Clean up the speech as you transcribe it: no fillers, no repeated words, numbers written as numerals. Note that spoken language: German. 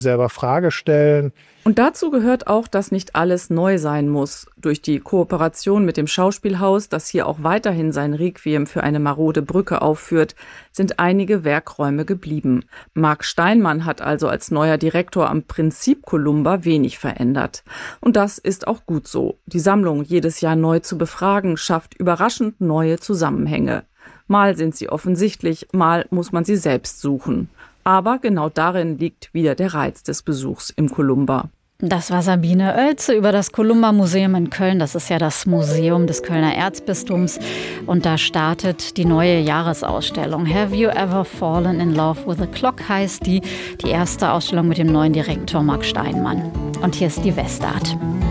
selber Frage stellen. Und dazu gehört auch, dass nicht alles neu sein muss. Durch die Kooperation mit dem Schauspielhaus, das hier auch weiterhin sein Requiem für eine marode Brücke aufführt, sind einige Werkräume geblieben. Marc Steinmann hat also als neuer Direktor am Prinzip Columba wenig verändert. Und das ist auch gut so. Die Sammlung jedes Jahr neu zu befragen, schafft überraschend neue Zusammenhänge. Mal sind sie offensichtlich, mal muss man sie selbst suchen. Aber genau darin liegt wieder der Reiz des Besuchs im Columba. Das war Sabine Oelze über das Columba-Museum in Köln. Das ist ja das Museum des Kölner Erzbistums. Und da startet die neue Jahresausstellung. Have You Ever Fallen in Love with a Clock heißt die. Die erste Ausstellung mit dem neuen Direktor Marc Steinmann. Und hier ist die Westart.